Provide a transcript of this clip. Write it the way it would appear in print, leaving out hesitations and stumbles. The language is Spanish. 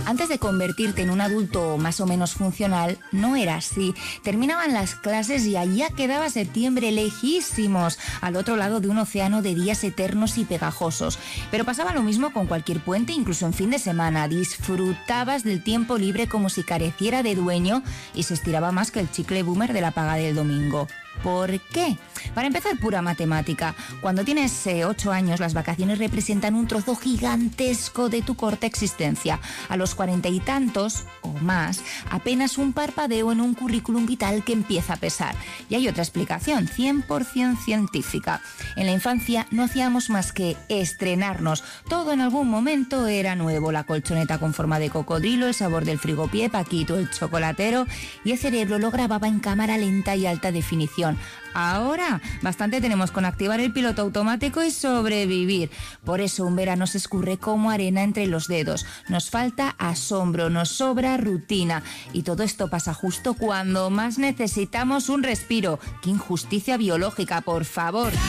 Antes de convertirte en un adulto más o menos funcional, no era así. Terminaban las clases y allá quedaba septiembre, lejísimos, al otro lado de un océano de días eternos y pegajosos. Pero pasaba lo mismo con cualquier puente, incluso en fin de semana. Disfrutabas del tiempo libre como si careciera de dueño y se estiraba más que el chicle boomer de la paga del domingo. ¿Por qué? Para empezar, pura matemática. Cuando tienes 8 años, las vacaciones representan un trozo gigantesco de tu corta existencia. A los 40 y tantos, o más, apenas un parpadeo en un currículum vital que empieza a pesar. Y hay otra explicación, 100% científica. En la infancia no hacíamos más que estrenarnos. Todo en algún momento era nuevo. La colchoneta con forma de cocodrilo, el sabor del frigopié, Paquito el chocolatero, y el cerebro lo grababa en cámara lenta y alta definición. Ahora, bastante tenemos con activar el piloto automático y sobrevivir. Por eso un verano se escurre como arena entre los dedos. Nos falta asombro, nos sobra rutina. Y todo esto pasa justo cuando más necesitamos un respiro. ¡Qué injusticia biológica, por favor!